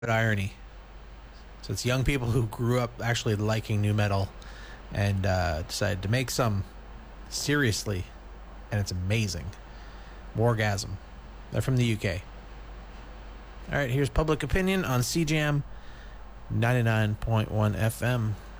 irony. So it's young people who grew up actually liking nu metal and decided to make some seriously, and it's amazing. Wargasm. They're from the UK. All right, here's Public Opinion on CJAM 99.1 FM.